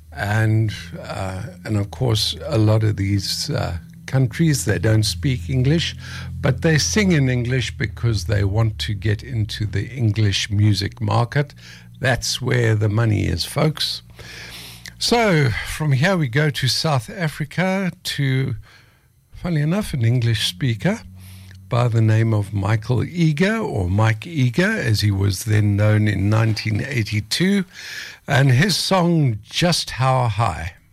And of course, a lot of these countries, they don't speak English, but they sing in English because they want to get into the English music market. That's where the money is, folks. So from here we go to South Africa to, funnily enough, an English speaker by the name of Michael Eager, or Mike Eager, as he was then known in 1982, and his song, Just How High.